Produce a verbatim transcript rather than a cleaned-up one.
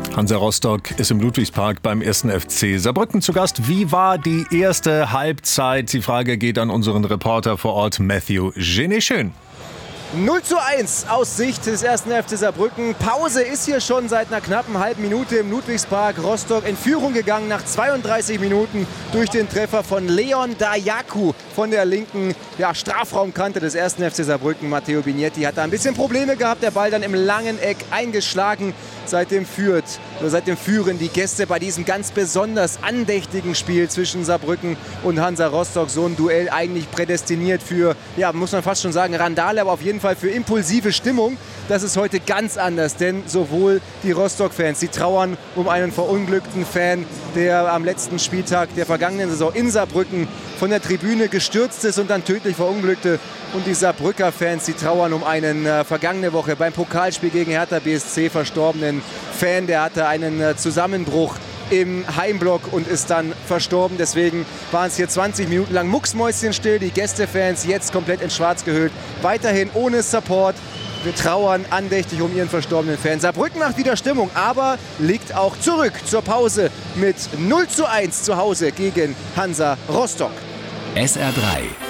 Hansa Rostock ist im Ludwigspark beim ersten F C Saarbrücken zu Gast. Wie war die erste Halbzeit? Die Frage geht an unseren Reporter vor Ort, Matthew Geneschön. null zu eins aus Sicht des ersten F C Saarbrücken. Pause ist hier schon seit einer knappen halben Minute im Ludwigspark. Rostock in Führung gegangen nach zweiunddreißig Minuten durch den Treffer von Leon Dayaku von der linken ja, Strafraumkante des ersten F C Saarbrücken. Matteo Bignetti hat da ein bisschen Probleme gehabt. Der Ball dann im langen Eck eingeschlagen. Seitdem führt, oder seitdem führen die Gäste bei diesem ganz besonders andächtigen Spiel zwischen Saarbrücken und Hansa Rostock. So ein Duell eigentlich prädestiniert für, ja, muss man fast schon sagen, Randale, aber auf jeden Fall für impulsive Stimmung. Das ist heute ganz anders, denn sowohl die Rostock-Fans, die trauern um einen verunglückten Fan, der am letzten Spieltag der vergangenen Saison in Saarbrücken von der Tribüne gestürzt ist und dann tödlich verunglückte. Und die Saarbrücker Fans, die trauern um einen äh, vergangene Woche beim Pokalspiel gegen Hertha B S C verstorbenen Fan. Der hatte einen äh, Zusammenbruch im Heimblock und ist dann verstorben. Deswegen waren es hier zwanzig Minuten lang mucksmäuschenstill. Die Gästefans jetzt komplett in schwarz gehüllt. Weiterhin ohne Support. Wir trauern andächtig um ihren verstorbenen Fan. Saarbrücken macht wieder Stimmung, aber liegt auch zurück zur Pause mit null zu eins zu Hause gegen Hansa Rostock. S R drei